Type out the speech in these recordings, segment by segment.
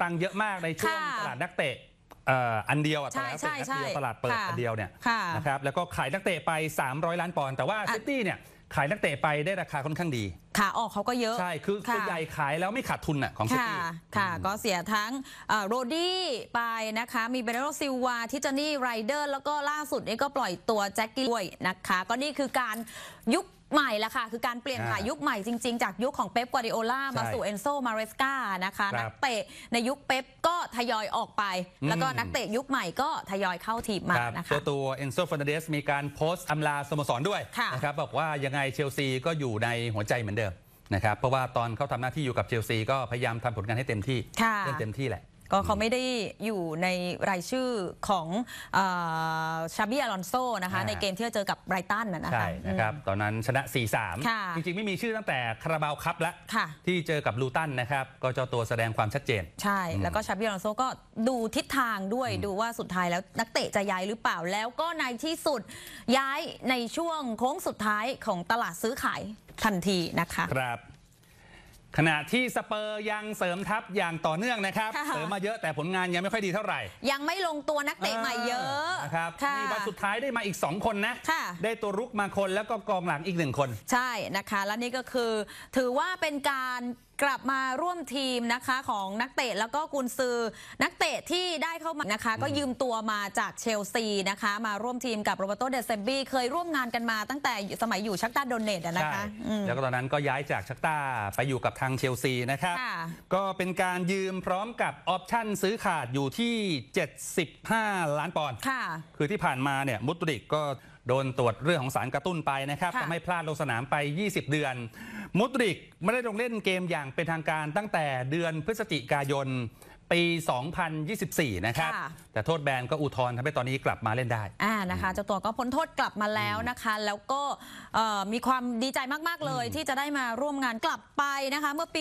ตังค์เยอะมากในช่วงตลาดนักเตะอันเดียวตลาดนักเตะอันเดียวตลาดเปิดอันเดียวเนี่ยนะครับแล้วก็ขายนักเตะไป300 ล้านปอนด์แต่ว่าซิตี้เนี่ยขายนักเตะไปได้ราคาค่อนข้างดีขาออกเขาก็เยอะใช่คือส่วนใหญ่ขายแล้วไม่ขาดทุนของซิตี้ค่ะก็เสียทั้งโรดี้ไปนะคะมีเบเนโรซิลวาทิจานี่ไรเดอร์แล้วก็ล่าสุดนี้ก็ปล่อยตัวแจ็คกี้ด้วยนะคะก็นี่คือการยุคใหม่ละค่ะคือการเปลี่ยนผ่านยุคใหม่จริงๆจากยุคของเป๊ป กัวร์ดิโอลามาสู่เอนโซ มาเรสกานะคะนักเตะในยุคเป๊ปก็ทยอยออกไปแล้วก็นักเตะยุคใหม่ก็ทยอยเข้าทีมมานะคะตัวเอนโซ ฟาร์นันเดสมีการโพสต์อำลาสโมสรด้วยนะครับบอกว่ายังไงเชลซีก็อยู่ในหัวใจเหมือนเดิมนะครับเพราะว่าตอนเขาทำหน้าที่อยู่กับเชลซีก็พยายามทำผลงานให้เต็มที่เล่นเต็มที่แหละก็เขาไม่ได้อยู่ในรายชื่อของชาบิอลอนโซนะคะในเกมที่จะเจอกับไบรตันนะคะใช่นะครับตอนนั้นชนะ 4-3 จริงๆไม่มีชื่อตั้งแต่คาราบาวคัพแล้วที่เจอกับลูตันนะครับก็เจ้าตัวแสดงความชัดเจนใช่แล้วก็ชาบิอลอนโซก็ดูทิศทางด้วยดูว่าสุดท้ายแล้วนักเตะจะย้ายหรือเปล่าแล้วก็ในที่สุดย้ายในช่วงโค้งสุดท้ายของตลาดซื้อขายทันทีนะคะครับขณะที่สเปอร์ยังเสริมทัพอย่างต่อเนื่องนะครับเสริมมาเยอะแต่ผลงานยังไม่ค่อยดีเท่าไหร่ยังไม่ลงตัวนักเตะใหม่เยอะนะครับมีวันสุดท้ายได้มาอีก2คนนะได้ตัวรุกมาคนแล้วก็กองหลังอีก1คนใช่นะคะและนี่ก็คือถือว่าเป็นการกลับมาร่วมทีมนะคะของนักเตะแล้วก็กุนซือนักเตะที่ได้เข้ามานะคะก็ยืมตัวมาจากเชลซีนะคะมาร่วมทีมกับโรเบโต เดเซมบีเคยร่วมงานกันมาตั้งแต่สมัยอยู่ชักตาโดเนตนะคะแล้วก็ตอนนั้นก็ย้ายจากชักตาไปอยู่กับทางเชลซีนะครับก็เป็นการยืมพร้อมกับออปชั่นซื้อขาดอยู่ที่75 ล้านปอนด์คือที่ผ่านมาเนี่ยมุตริกก็โดนตรวจเรื่องของสารกระตุ้นไปนะครับทำให้พลาดลงสนามไป20 เดือนมุตริกไม่ได้ลงเล่นเกมอย่างเป็นทางการตั้งแต่เดือนพฤศจิกายนปี 2024 นะครับแต่โทษแบนก็อุทธรณ์ทำให้ตอนนี้กลับมาเล่นได้นะคะเจ้าตัวก็พ้นโทษกลับมาแล้วนะคะแล้วก็มีความดีใจมากๆเลยที่จะได้มาร่วมงานกลับไปนะคะเมื่อปี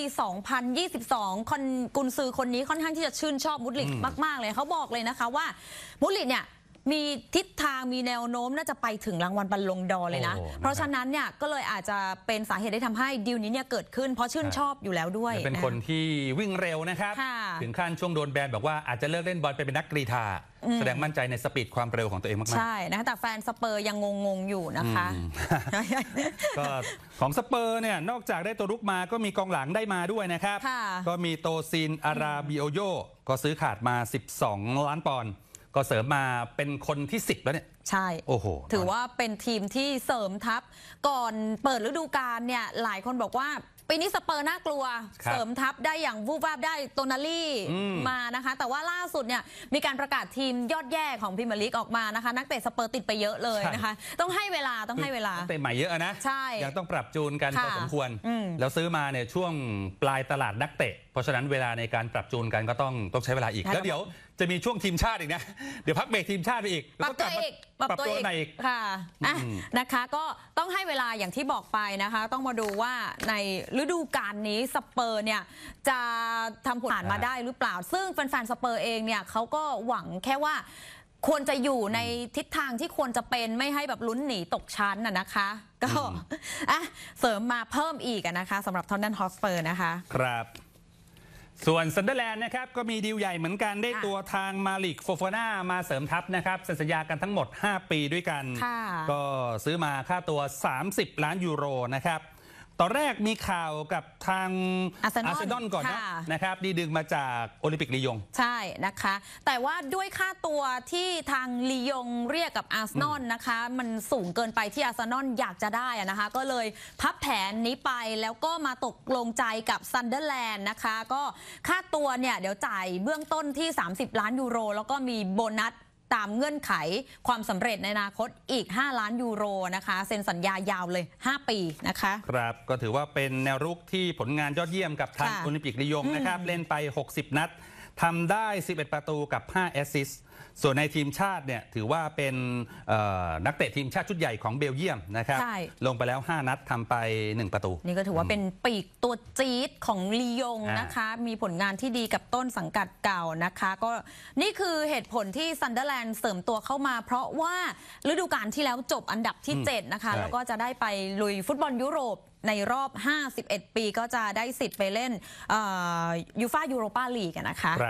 2022กุนซือคนนี้ค่อนข้างที่จะชื่นชอบมุตริกมากๆเลยเขาบอกเลยนะคะว่ามุตริกเนี่ยมีทิศทางมีแนวโน้มน่าจะไปถึงรางวัลบัลลงดอร์เลยนะเพราะฉะนั้นเนี่ยก็เลยอาจจะเป็นสาเหตุที่ทำให้ดีลนี้เนี่ยเกิดขึ้นเพราะชื่นชอบอยู่แล้วด้วยเป็นคนที่วิ่งเร็วนะครับถึงขั้นช่วงโดนแบนบอกว่าอาจจะเลิกเล่นบอลไปเป็นนักกรีฑาแสดงมั่นใจในสปีดความเร็วของตัวเองมากๆใช่นะแต่แฟนสเปอร์ยังงงอยู่นะคะก็ของสเปอร์เนี่ยนอกจากได้ตัวรุกมาก็มีกองหลังได้มาด้วยนะครับก็มีโตซินอาราบิโอโยก็ซื้อขาดมา12 ล้านปอนด์ก็เสริมมาเป็นคนที่10แล้วเนี่ยใช่โอ้โหถือว่าเป็นทีมที่เสริมทัพก่อนเปิดฤดูกาลเนี่ยหลายคนบอกว่าปีนี้สเปอร์น่ากลัวเสริมทัพได้อย่างวูบวาบได้โตนาลี่มานะคะแต่ว่าล่าสุดเนี่ยมีการประกาศทีมยอดแย่ของพรีเมียร์ลีกออกมานะคะนักเตะสเปอร์ติดไปเยอะเลยนะคะต้องให้เวลานักเตะใหม่เยอะนะใช่ยังต้องปรับจูนกันพอสมควรแล้วซื้อมาเนี่ยช่วงปลายตลาดนักเตะเพราะฉะนั้นเวลาในการปรับจูนกันก็ต้องใช้เวลาอีกแล้วเดี๋ยวจะมีช่วงทีมชาติอีกนะเดี๋ยวพักเบรกทีมชาติไปอีกปรับตัวอีกค่ะนะคะก็ต้องให้เวลาอย่างที่บอกไปนะคะต้องมาดูว่าในฤดูกาลนี้สเปอร์เนี่ยจะทำผลงานมาได้หรือเปล่าซึ่งแฟนๆสเปอร์เองเนี่ยเขาก็หวังแค่ว่าควรจะอยู่ในทิศทางที่ควรจะเป็นไม่ให้แบบลุ้นหนีตกชั้นนะคะก็เสริมมาเพิ่มอีกนะคะสำหรับทอนนันฮอสเปอร์นะคะครับส่วนซันเดอร์แลนด์นะครับก็มีดีลใหญ่เหมือนกันได้ตัวทางมาลิกโฟฟาน่ามาเสริมทัพนะครับเซ็นสัญญากันทั้งหมด5 ปีด้วยกันก็ซื้อมาค่าตัว30 ล้านยูโรนะครับตอนแรกมีข่าวกับทางอาร์เซนอลก่อนนะครับดีดึงมาจากโอลิมปิกลียงใช่นะคะแต่ว่าด้วยค่าตัวที่ทางลียงเรียกกับอาร์เซนอลนะคะมันสูงเกินไปที่อาร์เซนอลอยากจะได้นะคะก็เลยพับแผนนี้ไปแล้วก็มาตกลงใจกับซันเดอร์แลนด์นะคะก็ค่าตัวเนี่ยเดี๋ยวจ่ายเบื้องต้นที่30 ล้านยูโรแล้วก็มีโบนัสตามเงื่อนไขความสำเร็จในอนาคตอีก5 ล้านยูโรนะคะเซ็นสัญญายาวเลย5 ปีนะคะครับก็ถือว่าเป็นแนวรุกที่ผลงานยอดเยี่ยมกับทางโอลิมปิกลียงนะครับเล่นไป60 นัดทำได้11 ประตูกับ5 แอสซิสต์ส่วนในทีมชาติเนี่ยถือว่าเป็นนักเตะทีมชาติชุดใหญ่ของเบลเยียมนะครับลงไปแล้ว5 นัดทำไป1 ประตูนี่ก็ถือว่าเป็นปีกตัวจี๊ดของลียงนะคะมีผลงานที่ดีกับต้นสังกัดเก่านะคะก็นี่คือเหตุผลที่ซันเดอร์แลนด์เสริมตัวเข้ามาเพราะว่าฤดูกาลที่แล้วจบอันดับที่7นะคะแล้วก็จะได้ไปลุยฟุตบอลยุโรปในรอบ51 ปีก็จะได้สิทธิ์ไปเล่นยูฟ่ายูโรปาลีกนะคะ